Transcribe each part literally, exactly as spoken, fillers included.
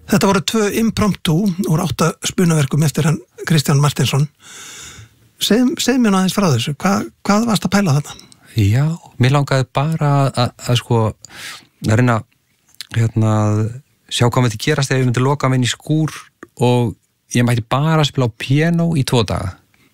Þetta voru tvö impromptu úr átta spunaverkum eftir hann Kristján Martinsson. Segð, segð mér aðeins frá þessu. Hva, hvað varst að pæla þarna? Já, mér langaði bara að, að sko, að reyna hérna, sjá hvað myndi gerast ef ég myndi loka mig inn í skúr og ég mætti bara að spila á piano í tvo daga.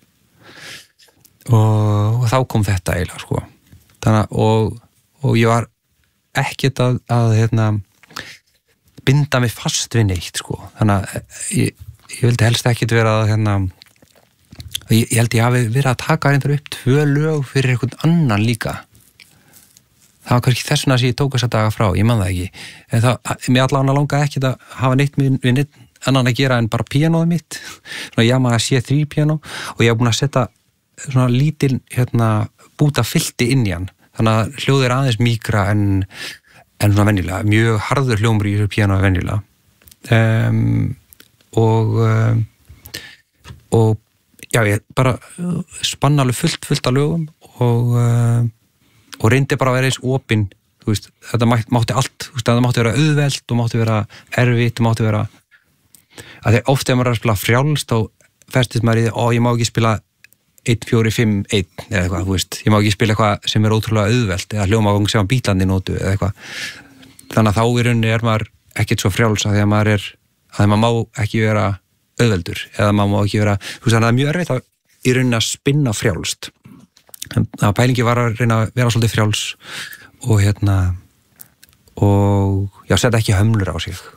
Og, og þá kom þetta eiginlega, sko. Þannig, og, og ég var ekkert að, að hérna, binda mig fast við neitt, sko. Þannig að ég, ég vildi helst ekkert vera að hérna, Ég, ég held ég hafi verið að taka reyndar upp tvö lög fyrir einhvern annan líka. Það var kannski þessuna sem ég tók þessa daga frá, ég man það ekki. En það, mér allavega langaði ekki að hafa neitt við, við neitt annan að gera en bara píanóið mitt. Svona Yamaha C þrjú píanó og ég hef búin að setja svona lítil hérna, búta filti inn í hann. Þannig að hljóðið er aðeins mýkra en, en svona venjulega. Mjög harður hljómur í þessu píanóið venjulega. Um, og, um, og Já, ég bara spann alveg fullt, fullt af lögum og, uh, og reyndi bara að vera eins opinn, þú veist, þetta mátti allt, þú veist, þetta mátti vera auðvelt og mátti vera erfitt og mátti vera, að þegar oft ef maður er að spila frjálst þá festist maður í því, ó, ég má ekki spila eitt fjórir fimm eitt eða eitthvað, þú veist, ég má ekki spila eitthvað sem er ótrúlega auðvelt eða hljómavang sem á Bítlandi nótu eða eitthvað, þannig að þá í rauninni er maður ekkert svo frjáls að því að maður er, að því maður má ekki vera auðveldur, eða maður má ekki vera, þú veist, þannig að það er mjög erfitt að í rauninni að spinna frjálst. Það pælingi var að reyna að vera svolítið frjáls og hérna og já, setja ekki hömlur á sig.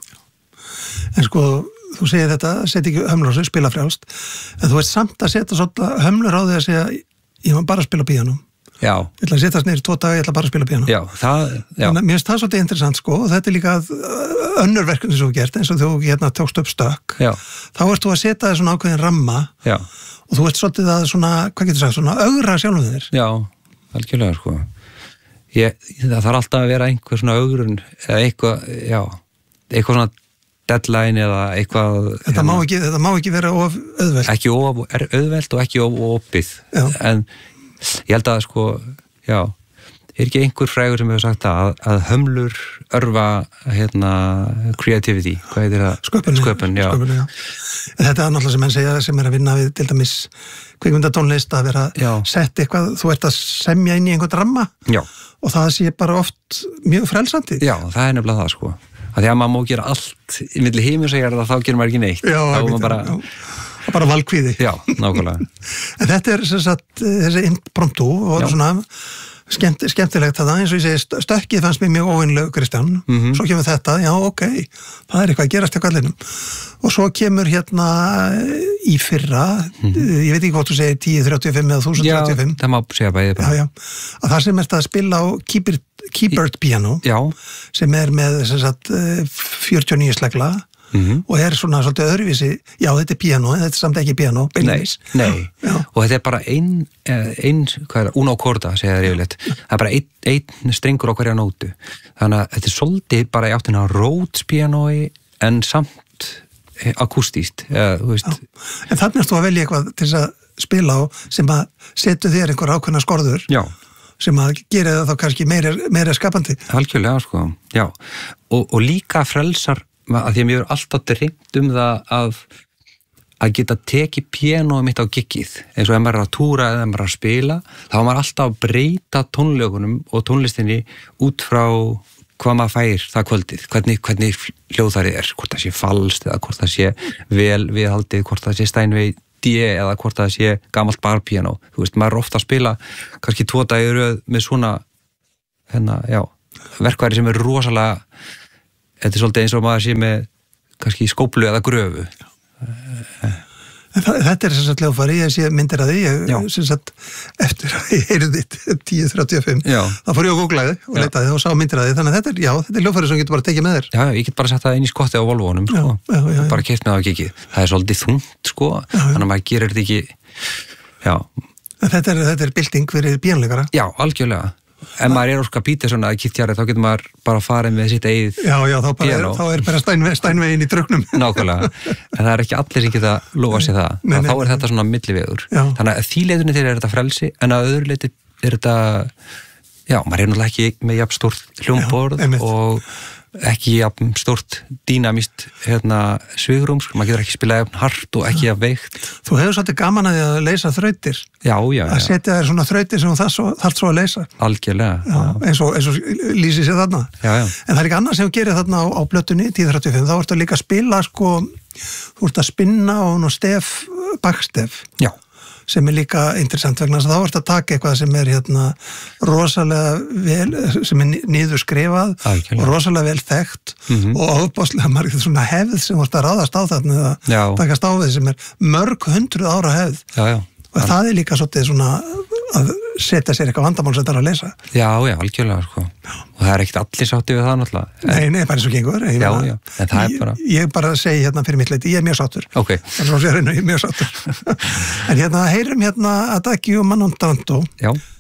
En sko, þú segir þetta, setja ekki hömlur á sig, spila frjálst, en þú veist samt að setja svolítið hömlur á því að segja, ég má bara að spila píanó. Já. Ég ætla að setjast niður í tvo daga, ég ætla bara að spila píanó. Já, það, já. Þannig, mér finnst það svolítið interessant, sko, og þetta er líka önnur verkefni sem þú gert, eins og þú hérna tókst upp stökk. Já. Þá ert þú að setja það svona ákveðin ramma. Já. Og þú ert svolítið að svona, hvað getur sagt, svona ögra sjálfum þér. Já, algjörlega, sko. Ég, það þarf alltaf að vera einhver svona ögrun, eða eitthvað, já, eitthvað svona deadline eða eitthvað. Þetta, hérna, má, ekki, þetta má ekki vera of auðvelt. Ekki of auðvelt og ekki of opið. Já. En ég held að, sko, já, er ekki einhver frægur sem hefur sagt að, að hömlur örva, hérna, creativity, hvað heitir það? Sköpun. Sköpun, já. Sköpun, já. Þetta er náttúrulega sem menn segja sem er að vinna við, til dæmis, kvikmyndatónlist, að vera já. Sett eitthvað, þú ert að semja inn í einhvern ramma. Já. Og það sé bara oft mjög frelsandi. Já, það er nefnilega það, sko. Að því að maður má gera allt í milli heimur segjar það, þá gerir maður ekki neitt. Já, þá maður bara... já. bara valkvíði. Já, nákvæmlega. En þetta er sem sagt, þessi impromptu og já. Svona skemmt, skemmtilegt það, eins og ég segi, stökkið fannst mér mjög óvinnlegu, Kristján. Mm-hmm. Svo kemur þetta, já, ok, það er eitthvað að gerast hjá kallinum. Og svo kemur hérna í fyrra, mm-hmm. ég veit ekki hvort þú segir tíu þrjátíu og fimm eða þúsund þrjátíu og fimm. Já, það má segja bæðið bara. Já, já, að það sem ert að spila á keyboard, keyboard piano, já. Sem er með sem sagt, fjörutíu og níu slegla, mm-hmm. og er svona svolítið öðruvísi, já, þetta er piano, en þetta er samt ekki piano, beinleis. Nei, nei. Og þetta er bara ein, ein hvað er það, uno corda, segja það yfirleitt. Það er bara ein, ein strengur á hverja nótu. Þannig að þetta er svolítið bara í áttina Rhodes pianoi, en samt akústíst, eða, þú veist. Já. En þannig ertu að velja eitthvað til að spila á, sem að setu þér einhver ákveðna skorður. Já. Sem að gera það þá kannski meira, meira skapandi. Algjörlega, sko, já. Og, og líka frelsar að því að mér er alltaf dreimt um það að, að geta tekið píanóið mitt á giggið, eins og ef maður er að túra eða ef maður er að spila, þá var maður alltaf að breyta tónleikunum og tónlistinni út frá hvað maður fær það kvöldið, hvernig, hvernig hljóðfærið er, hvort það sé falskt eða hvort það sé vel viðhaldið, hvort það sé Steinway D eða hvort það sé gamalt barpíanó. Þú veist, maður er ofta að spila kannski tvo dagir röð með svona hérna, já, verkværi sem er rosalega. Þetta er svolítið eins og maður sé með kannski skóplu eða gröfu. En það, þetta er sem sagt hljóðfæri, ég sé myndir að því, ég, sem sagt eftir að ég heyrði þitt tíu þrjátíu og fimm, þá fór ég á googlaði og leitaði og sá myndir að því, þannig að þetta er, já, þetta er hljóðfæri sem getur bara tekið með þér. Já, ég get bara sett það inn í skotti á Volvónum, sko, já, já, já, já. Bara keypt með það á giggið. Það er svolítið þungt, sko, já, já. Þannig að maður gerir þetta ekki, já. En þetta er, þetta er bylting fyrir píanóleikara? Já, algjörlega. Ef maður er orka pítið svona að kittjari, þá getur maður bara farið með sitt eigið já, já, þá, bara er, þá er bara stænve, stænvegin í drögnum. Nákvæmlega, en það er ekki allir sem geta lofa sér það, nei, nei, þá er þetta svona millivegur. Þannig að því leiðunni þeirra er þetta frelsi, en að öðru leiti er þetta, já, maður er náttúrulega ekki með jafn stórt hljómborð og, ekki jafn stórt dýnamist hérna svigrum, sko, maður getur ekki spilað jafn hart og ekki jafn veikt. Þú hefur svolítið gaman að því að leysa þrautir. Já, já, já. Að setja þér svona þrautir sem þú þarft svo að leysa. Algjörlega. Já, já. Eins og, eins og lýsi sér þarna. Já, já. En það er ekki annað sem þú gerir þarna á, á plötunni, tíu þrjátíu og fimm, þá ertu líka að spila, sko, þú ert að spinna og nú stef, bakstef. Já. Sem er líka interessant vegna þess að þá ertu að taka eitthvað sem er hérna rosalega vel, sem er niður skrifað Alkjörlega. Og rosalega vel þekkt mm-hmm. og ofbáslega margir svona hefð sem vorst að ráðast á þarna eða takast á við sem er mörg hundruð ára hefð já, já. Og Al... það er líka svolítið svona að setja sér eitthvað vandamál sem það er að lesa. Já, já, algjörlega, sko. Og það er ekkert allir sátti við það náttúrulega. Nei, nei, bara eins og gengur. Já, já, en það er bara... Ég, ég bara segi hérna fyrir mitt leiti, ég er mjög sáttur. Ok. Það er svo sérinu, ég er mjög sáttur. En hérna, heyrum hérna Adagio Manandando. Já.